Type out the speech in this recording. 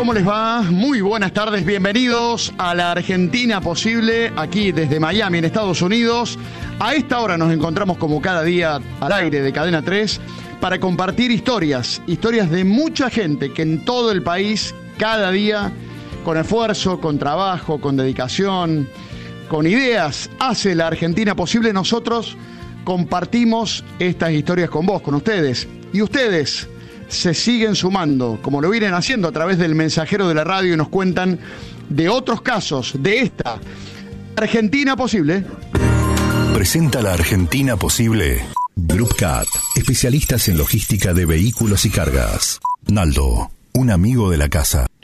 ¿Cómo les va? Muy buenas tardes, bienvenidos a la Argentina Posible, aquí desde Miami, en Estados Unidos. A esta hora nos encontramos como cada día al aire de Cadena 3 para compartir historias de mucha gente que en todo el país, cada día, con esfuerzo, con trabajo, con dedicación, con ideas, hace la Argentina Posible. Nosotros compartimos estas historias con vos, con ustedes. Y ustedes se siguen sumando, como lo vienen haciendo a través del mensajero de la radio, y nos cuentan de otros casos de esta Argentina Posible. Presenta la Argentina Posible Group Cat, especialistas en logística de vehículos y cargas. Naldo, un amigo de la casa.